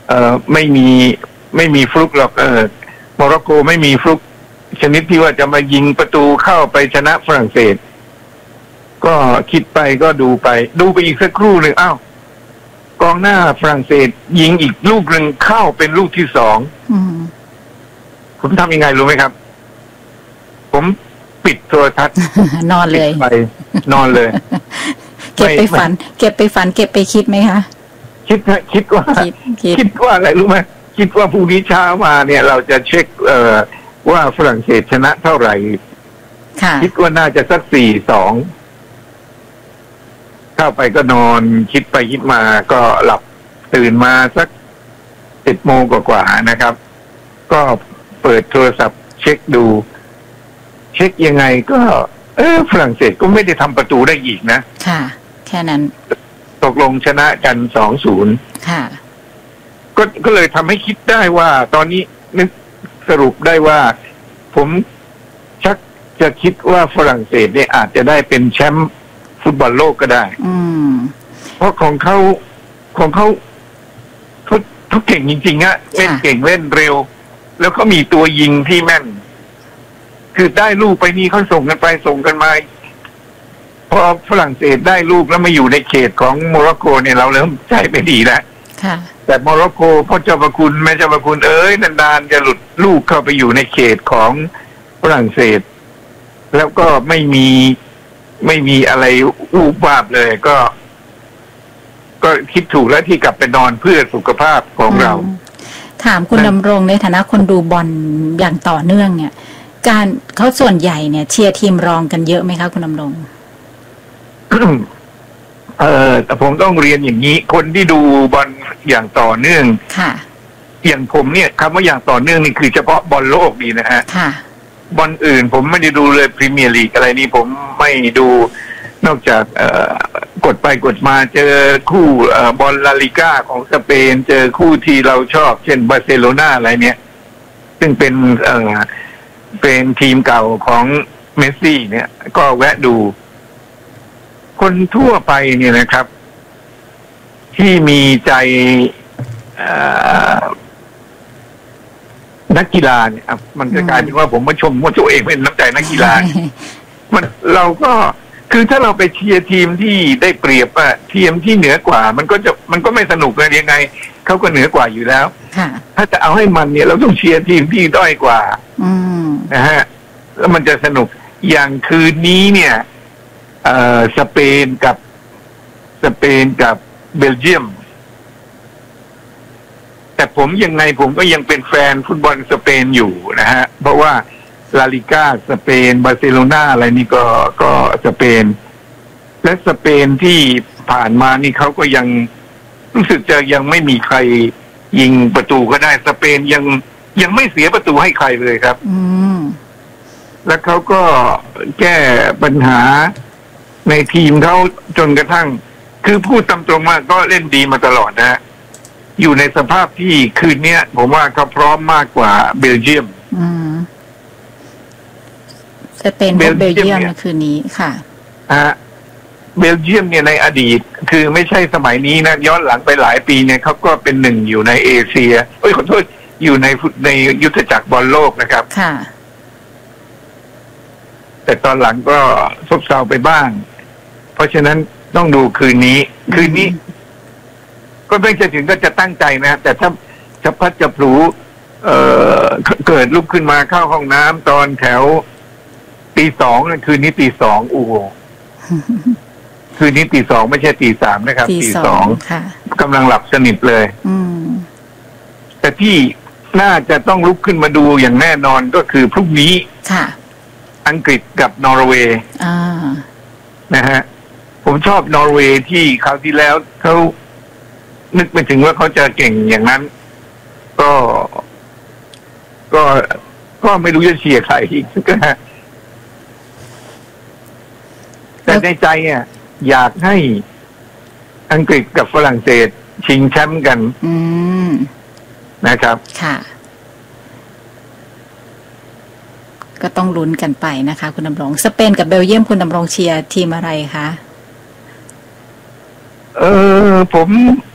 ไม่มีฟลุกหรอกโมร็อกโกไม่มีฟลุกชนิดที่ว่าจะมายิงประตูเข้าไปชนะฝรั่งเศสก็คิดไปก็ดูไปอีกสักครู่หนึ่งอ้าวกองหน้าฝรั่งเศสยิงอีกลูกหนึ่งเข้าเป็นลูกที่สองผมทำยังไงรู้ไหมครับผมปิดโทรทัศน์นอนเลยไปนอนเลยเก็บไปฝันเก็บไปคิดไหมคะคิดว่าอะไรรู้ไหมคิดว่าพรุ่งนี้เช้ามาเนี่ยเราจะเช็คว่าฝรั่งเศสชนะเท่าไหร่คิดว่าน่าจะสัก4-2เข้าไปก็นอนคิดไปคิดมาก็หลับตื่นมาสัก10 โมงกว่าๆนะครับก็เปิดโทรศัพท์เช็คดูเช็คยังไงก็ฝรั่งเศสก็ไม่ได้ทำประตูได้อีกนะค่ะแค่นั้นตกลงชนะกัน 2-0 ค่ะก็เลยทำให้คิดได้ว่าตอนนี้นึกสรุปได้ว่าผมชักจะคิดว่าฝรั่งเศสเนี่ยอาจจะได้เป็นแชมป์ฟุตบอลโลกก็ได้เพราะของเขาเก่งจริงๆอะเล่นเก่งเล่นเร็วแล้วก็มีตัวยิงที่แม่นคือได้ลูกไปนี่เขาส่งกันไปส่งกันมาพอฝรั่งเศสได้ลูกแล้วมาอยู่ในเขตของโมร็อกโกเนี่ยเราเริ่มใจไม่ดีแล้วแต่โมร็อกโกพ่อเจ้าประคุณแม่เจ้าประคุณนานๆจะหลุดลูกเข้าไปอยู่ในเขตของฝรั่งเศสแล้วก็ไม่มีอะไรอู้บาบเลยก็คิดถูกแล้วที่กลับไปนอนเพื่อสุขภาพของเราถามคุณดำรงในฐานะคนดูบอลอย่างต่อเนื่องเนี่ยการเขาส่วนใหญ่เนี่ยเชียร์ทีมรองกันเยอะไหมคะคุณดำรงแต่ผมต้องเรียนอย่างนี้คนที่ดูบอลอย่างต่อเนื่องค่ะอย่างผมเนี่ยคำว่าอย่างต่อเนื่องนี่คือเฉพาะบอลโลกดีนะฮะค่ะบอลอื่นผมไม่ได้ดูเลยพรีเมียร์ลีกอะไรนี่ผมไม่ดูนอกจากกดไปกดมาเจอคู่บอลลาลิก้าของสเปนเจอคู่ที่เราชอบเช่นบาร์เซโลนาอะไรเนี่ยซึ่งเป็นทีมเก่าของเมสซี่เนี่ยก็แวะดูคนทั่วไปเนี่ยนะครับที่มีใจนักกีฬาเนี่ยมันจะกลายเป็นว่าผมมาชมว่าตัวเองเป็นน้ำใจนักกีฬาเราก็คือถ้าเราไปเชียร์ทีมที่ได้เปรียบทีมที่เหนือกว่ามันก็ไม่สนุกเลยยังไงเขาก็เหนือกว่าอยู่แล้วถ้าจะเอาให้มันเนี่ยเราต้องเชียร์ทีมที่ด้อยกว่านะฮะแล้วมันจะสนุกอย่างคืนนี้เนี่ยสเปนกับเบลเยียมแต่ผมยังไงผมก็ยังเป็นแฟนฟุตบอลสเปนอยู่นะฮะเพราะว่าลาลิก้าสเปนบาร์เซโลนาอะไรนี่ก็สเปนและสเปนที่ผ่านมานี่เขาก็ยังรู้สึกจะยังไม่มีใครยิงประตูก็ได้สเปนยังไม่เสียประตูให้ใครเลยครับแล้วเขาก็แก้ปัญหาในทีมเขาจนกระทั่งคือพูดตามตรงมาก็เล่นดีมาตลอดนะอยู่ในสภาพที่คืนนี้ผมว่าเขาพร้อมมากกว่าเบลเยียมจะเป็นเบลเยียมในคืนนี้ค่ะเบลเยียมเนี่ยในอดีตคือไม่ใช่สมัยนี้นะย้อนหลังไปหลายปีเนี่ยเขาก็เป็นหนึ่งอยู่ในเอเชียขอโทษอยู่ในยุทธจักรบอลโลกนะครับค่ะแต่ตอนหลังก็ซบเซาไปบ้างเพราะฉะนั้นต้องดูคืนนี้ก็ไม่ใช่ถึงก็จะตั้งใจนะแต่ถ้าจะพัดจะพลูเกิดลุกขึ้นมาเข้าห้องน้ำตอนแถว2:00คืนนี้2:00โอ้โหคืนนี้2:00ไม่ใช่3:00นะครับ2:00กำลังหลับสนิทเลยแต่ที่น่าจะต้องลุกขึ้นมาดูอย่างแน่นอนก็คือพรุ่งนี้อังกฤษกับนอร์เวย์นะฮะผมชอบนอร์เวย์ที่คราวที่แล้วเขานึกไปถึงว่าเขาจะเก่งอย่างนั้นก็ไม่รู้จะเชียร์ใครอีกก็แต่ในใจอยากให้อังกฤษกับฝรั่งเศสชิงแชมป์กันนะครับค่ะก็ต้องลุ้นกันไปนะคะคุณดำรงสเปนกับเบลเยียมคุณดำรงเชียร์ทีมอะไรคะผม